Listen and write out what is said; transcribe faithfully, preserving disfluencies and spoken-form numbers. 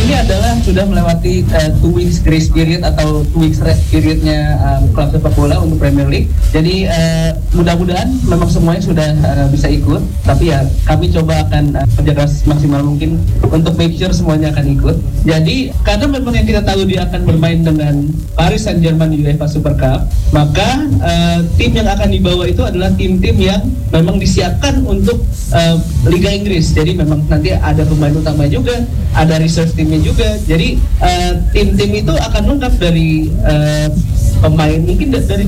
ini adalah sudah melewati uh, two weeks grace period atau two weeks rest periodnya um, klub sepak bola untuk Premier League. Jadi uh, mudah-mudahan memang semuanya sudah uh, bisa ikut. Tapi ya kami coba akan uh, kerja keras maksimal mungkin untuk make sure semuanya akan ikut. Jadi karena memang yang kita tahu dia akan bermain dengan Paris Saint-Germain di UEFA Super Cup, maka uh, tim yang akan dibawa itu adalah tim-tim yang memang disiapkan untuk uh, Liga Inggris. Jadi memang nanti ada pemain utama juga, ada reserve timnya juga. Jadi uh, tim-tim itu akan lengkap dari uh, pemain mungkin dari